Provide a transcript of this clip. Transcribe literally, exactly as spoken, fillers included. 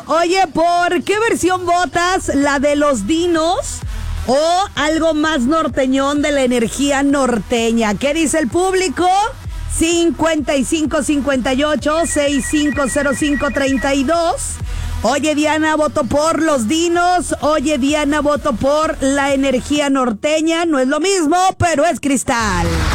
Oye, ¿por qué versión votas? ¿La de los dinos o algo más norteñón de la energía norteña? ¿Qué dice el público? cincuenta y cinco cincuenta y ocho sesenta y cinco cero cinco treinta y dos. Oye, Diana, voto por los dinos. Oye, Diana, voto por la energía norteña. No es lo mismo, pero es cristal.